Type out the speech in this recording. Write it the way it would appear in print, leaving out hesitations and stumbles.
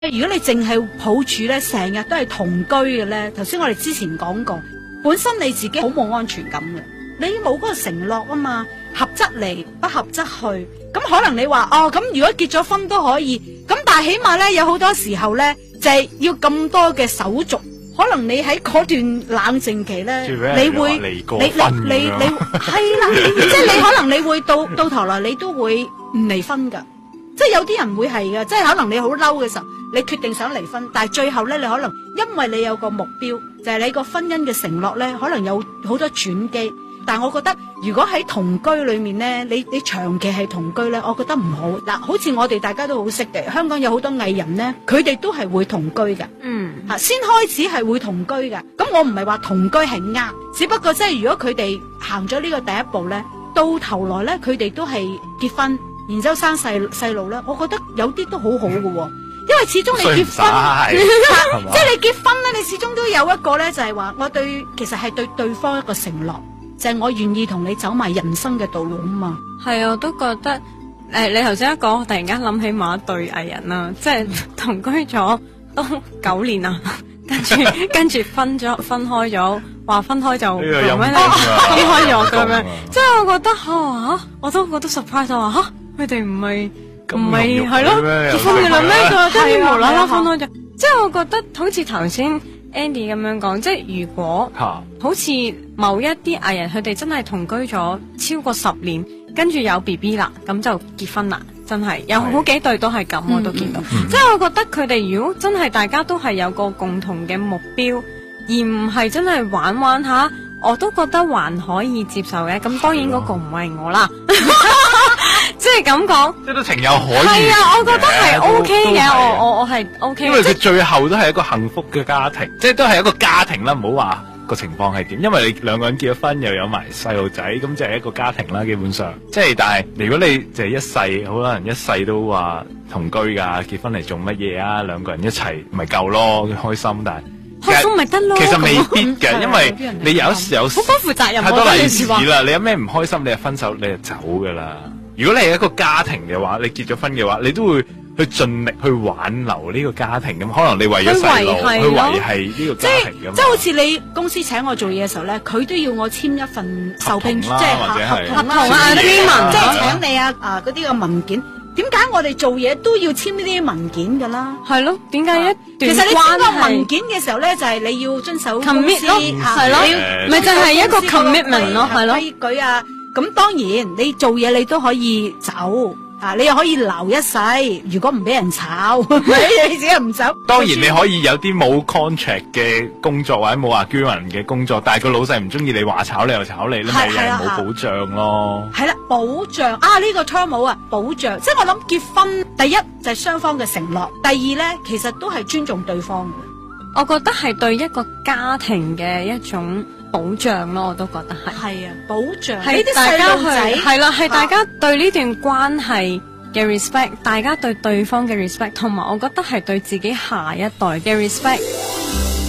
如果你淨係抱住咧，成日都係同居嘅咧，頭先我哋之前講過，本身你自己好冇安全感嘅，你冇嗰個承諾啊嘛，合則嚟，不合則去。咁可能你話哦，咁如果結咗婚都可以，咁但係起碼咧有好多時候咧就係要咁多嘅手續，可能你喺嗰段冷靜期咧，你會你係啦，即係你可能你會到頭來你都會唔離婚噶。即係有啲人會係嘅，即係可能你好嬲嘅時候，你決定想離婚，但係最後咧，你可能因為你有個目標，就係你個婚姻嘅承諾咧，可能有好多轉機。但係我覺得，如果喺同居裏面咧，你長期係同居咧，我覺得唔好。嗱，好似我哋大家都好識嘅，香港有好多藝人咧，佢哋都係會同居嘅。先開始係會同居嘅。咁我唔係話同居係啱，只不過即係如果佢哋行咗呢個第一步咧，到頭來咧，佢哋都係結婚。然之後生細路咧，我覺得有啲都好好嘅，因為始終你結婚，即係你結婚咧，你始終都有一個咧，就係話我其實係對對方一個承諾，就係我願意同你走埋人生嘅道路啊嘛。係啊，我都覺得你頭先一講，我突然間諗起某一對藝人啦，即係同居咗都9年啦，跟住分開咗，話分開就咁樣分開咗咁樣，即係我覺得我都覺得 surprise 話佢哋唔係係咯結婚嘅啦咩？佢跟住無啦啦分開咗，即係我覺得好似頭先 Andy 咁樣講，即係如果好似某一啲藝人佢哋真係同居咗超過10年，跟住有 BB 啦，咁就結婚啦，真係有好幾對都係咁，我都見到。即係我覺得佢哋如果真係大家都係有個共同嘅目標，而唔係真係玩下，我都覺得還可以接受嘅。咁當然嗰個唔係我啦。即係咁講， 即係都情有可原。 係啊，我覺得係 OK 嘅，我係 OK。 因為佢最後都係一個幸福嘅家庭，即係都係一個家庭啦。唔好話個情況係點，因為你兩個人結咗婚又有埋細路仔，咁就係一個家庭啦。基本上，即係但係如果你就係一世，好多人一世都話同居㗎，結婚嚟做乜嘢啊？兩個人一齊咪夠咯，開心但係。 開心咪得咯， 其實未必嘅，因為你有時有好負責任， 太多例子啦。你有咩唔開心，你就分手，你就走噶啦。如果你係一個家庭嘅話，你結咗婚嘅話，你都會去盡力去挽留呢個家庭咁。可能你為咗細路去維繫呢個家庭咁。即係好似你公司請我做嘢嘅時候咧，佢都要我簽一份受聘即係合同啊啲文，即係請你嗰啲嘅文件。點解我哋做嘢都要簽呢啲文件噶啦？係咯，點解一段其實你簽個文件嘅時候咧，就係你要遵守公司係咯，咪就係一個 commitment 咯，係咯規矩啊。咁當然你做嘢你都可以走你又可以留一世。如果唔俾人炒，你自己唔走。當然你可以有啲冇 contract 嘅工作或者冇話居民嘅工作，但係個老細唔中意你話炒你又炒你，你咪又係冇保障咯。係啦，保障呢個 term 冇保障，即係我諗結婚第一就係雙方嘅承諾，第二咧其實都係尊重對方嘅。我覺得係對一個家庭嘅一種保障咯，我都覺得係啊，保障係大家去係啦，係大家對呢段關係嘅 respect， 大家對對方嘅 respect， 同埋我覺得係對自己下一代嘅 respect。